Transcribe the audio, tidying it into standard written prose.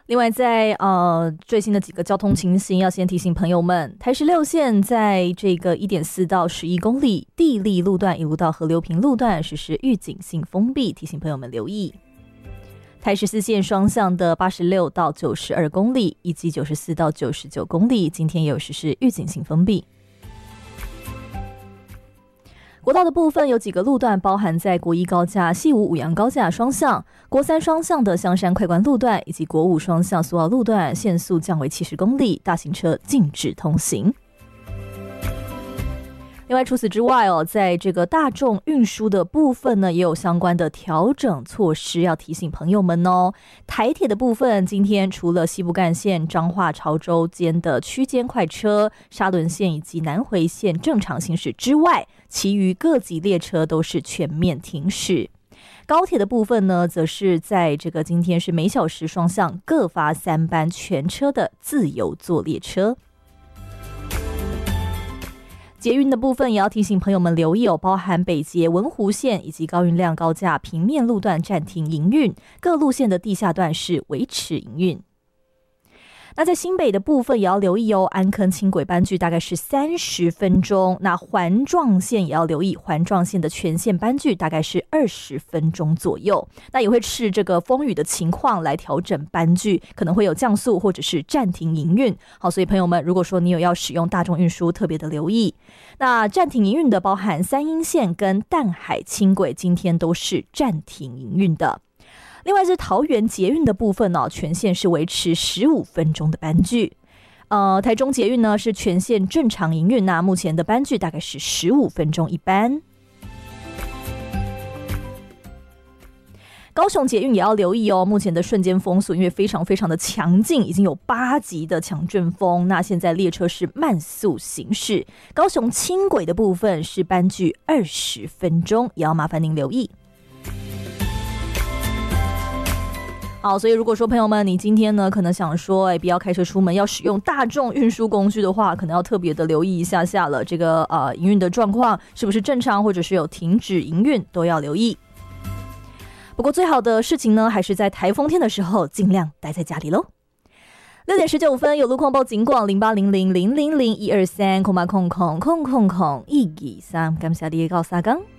另外在最新的几个交通情形要先提醒朋友们，台十6线在这个 1.4 到11公里地利路段一路到河流平路段实施预警性封闭，提醒朋友们留意。台14线双向的86到92公里以及94到99公里今天也有实施预警性封闭。国道的部分有几个路段包含在国一高架、西武五杨高架双向、国三双向的香山快关路段以及国五双向苏澳路段，限速降为70公里，大型车禁止通行。另外除此之外在这个大众运输的部分呢，也有相关的调整措施要提醒朋友们台铁的部分，今天除了西部干线彰化潮州间的区间快车、沙仑线以及南回线正常行驶之外，其余各级列车都是全面停驶。高铁的部分呢，则是在这个今天是每小时双向各发3班全车的自由座列车。捷运的部分也要提醒朋友们留意包含北捷文湖线以及高运量高架平面路段暂停营运，各路线的地下段是维持营运。那在新北的部分也要留意安坑轻轨班距大概是30分钟，那环状线也要留意，环状线的全线班距大概是20分钟左右，那也会视这个风雨的情况来调整班距，可能会有降速或者是暂停营运。好，所以朋友们如果说你有要使用大众运输，特别的留意。那暂停营运的包含三鶯线跟淡海轻轨，今天都是暂停营运的。另外是桃园捷运的部分全线是维持15分钟的班距。台中捷运呢是全线正常营运，那目前的班距大概是15分钟一班。高雄捷运也要留意目前的瞬间风速因为非常非常的强劲，已经有8级的强阵风，那现在列车是慢速行驶。高雄轻轨的部分是班距20分钟，也要麻烦您留意。好，所以如果说朋友们你今天呢可能想说不要开车出门，要使用大众运输工具的话，可能要特别的留意一下下了，这个营运的状况是不是正常，或者是有停止营运都要留意。不过最好的事情呢，还是在台风天的时候尽量待在家里咯。6点19分有路况报警广0800000123空80000000123，感谢你的到沙港。